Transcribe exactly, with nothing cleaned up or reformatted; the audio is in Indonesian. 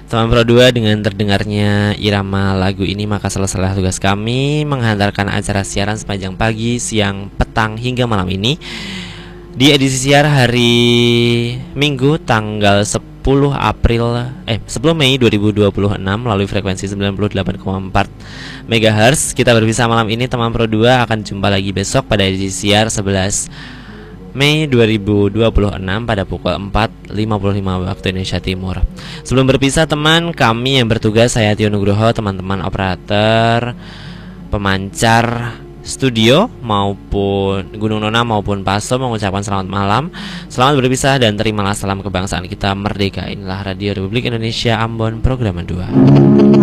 Teman Pro dua, dengan terdengarnya irama lagu ini maka selesailah tugas kami menghantarkan acara siaran sepanjang pagi, siang, petang hingga malam ini di edisi siar hari Minggu tanggal sepuluh April eh sepuluh Mei dua ribu dua puluh enam melalui frekuensi sembilan puluh delapan koma empat megahertz. Kita berpisah malam ini. Teman Pro dua akan jumpa lagi besok pada edisi siar sebelas Mei dua ribu dua puluh enam pada pukul empat lima puluh lima waktu Indonesia Timur. Sebelum berpisah teman, kami yang bertugas, saya Tio Nugroho, teman-teman operator, pemancar studio maupun Gunung Nona maupun Paso mengucapkan selamat malam, selamat berpisah dan terimalah salam kebangsaan kita merdeka. Inilah Radio Republik Indonesia Ambon, program dua.